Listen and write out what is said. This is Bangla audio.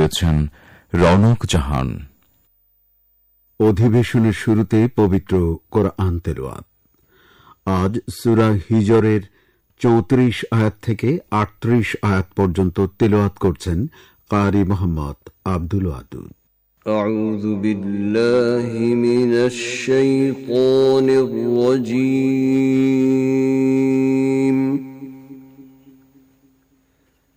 করেছেন রৌনক জাহান। অধিবেশনের শুরুতে পবিত্র কোরআন তেলাওয়াত। আজ সূরা হিজরের 34 আয়াত থেকে 38 আয়াত পর্যন্ত তেলাওয়াত করছেন কারি মোহাম্মদ আব্দুল ওয়াদুদ। আউযু বিল্লাহি মিনাশ শাইতানির রাজীম। বিসমিল্লাহির রহমানির রহিম। ওয়া ইয কালা ইব্রাহিমু লিবনিহি ওয়া লিকাওমিহি ইন্নানি হানিফাম মুসলিমান ওয়া মা কানা মিনাল মুশরিকিন।